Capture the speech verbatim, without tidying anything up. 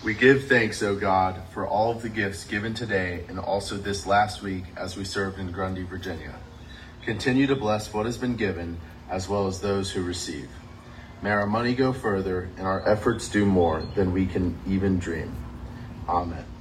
We give thanks, O God, for all of the gifts given today and also this last week as we served in Grundy, Virginia. Continue to bless what has been given as well as those who receive. May our money go further and our efforts do more than we can even dream. Amen.